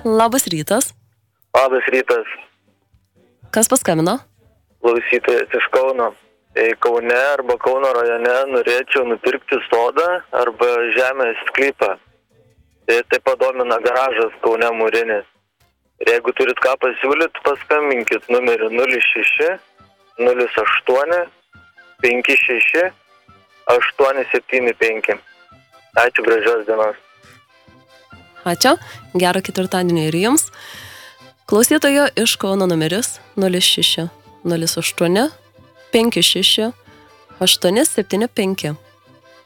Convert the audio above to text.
labas rytas. Labas rytas. Kas paskambino? Klausytojas iš Kauno. Kaune arba Kauno rajone norėčiau nupirkti sodą arba žemės sklypą. Tai padomina garažas Kaune mūrinis. Ir jeigu turit ką pasiūlyti, paskambinkit numeriu 06 08 56 875. Ačiū, gražios dienos. Ačiū, gero ketvirtadienio ir jums. Klausytojo iš Kauno numeris 06 08 56 875.